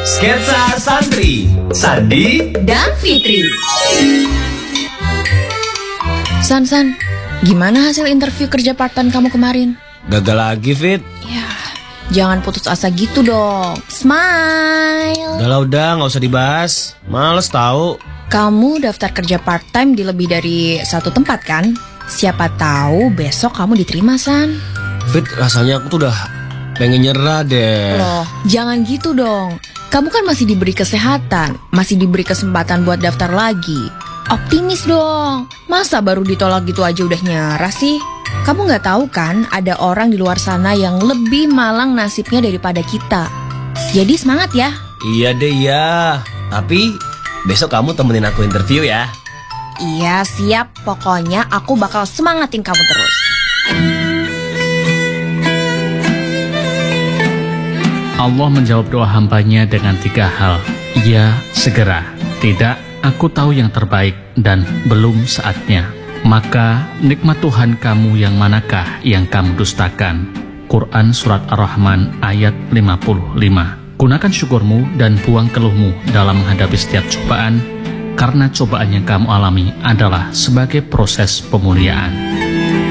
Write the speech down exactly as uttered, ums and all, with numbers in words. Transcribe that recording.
Sketsa Santri, Sandi dan Fitri. San, San, gimana hasil interview kerja part-time kamu kemarin? Gagal lagi, Fit. Ya, jangan putus asa gitu dong. Smile. Udah lah, udah, gak usah dibahas. Males tahu. Kamu daftar kerja part-time di lebih dari satu tempat kan? Siapa tahu besok kamu diterima, San. Fit, rasanya aku tuh udah pengen nyerah deh. Loh, jangan gitu dong. Kamu kan masih diberi kesehatan, masih diberi kesempatan buat daftar lagi. Optimis dong. Masa baru ditolak gitu aja udah nyerah sih? Kamu gak tahu kan ada orang di luar sana yang lebih malang nasibnya daripada kita. Jadi semangat ya. Iya deh, iya. Tapi besok kamu temenin aku interview ya. Iya, siap. Pokoknya aku bakal semangatin kamu terus. Allah menjawab doa hambanya dengan tiga hal. Iya, segera. Tidak, aku tahu yang terbaik dan belum saatnya. Maka nikmat Tuhan kamu yang manakah yang kamu dustakan? Quran Surat Ar-Rahman ayat lima puluh lima. Gunakan syukurmu dan buang keluhmu dalam menghadapi setiap cobaan, karena cobaan yang kamu alami adalah sebagai proses pemuliaan.